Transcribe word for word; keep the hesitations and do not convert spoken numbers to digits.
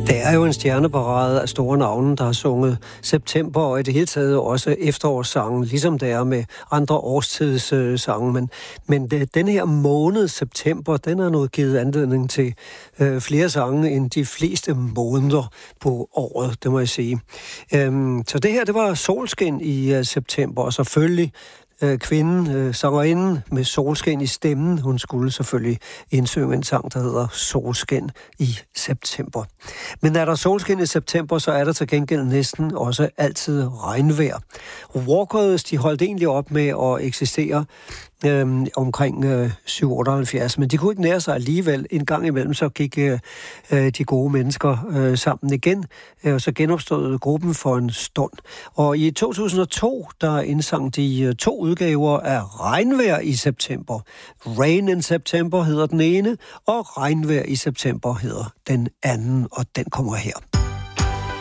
Det er jo en stjerneparade af store navne, der har sunget september og i det hele taget også efterårssangen, ligesom det er med andre årstidssange. Men, men det, den her måned, september, den har noget givet anledning til øh, flere sange end de fleste måneder på året, det må jeg sige. Øhm, så det her, det var solskin i uh, september, og selvfølgelig kvinden, øh, sangerinden med solskin i stemmen. Hun skulle selvfølgelig indsynge en sang, der hedder Solskin i september. Men er der solskin i september, så er der til gengæld næsten også altid regnvejr. Walkers, de holdt egentlig op med at eksistere Øhm, omkring øh, syv otteoghalvfjerds, men de kunne ikke nære sig alligevel. En gang imellem så gik øh, de gode mennesker øh, sammen igen, øh, og så genopstod gruppen for en stund. Og i to tusind og to, der indsang de øh, to udgaver af Regnvejr i september. Rain in September hedder den ene, og Regnvejr i september hedder den anden, og den kommer her.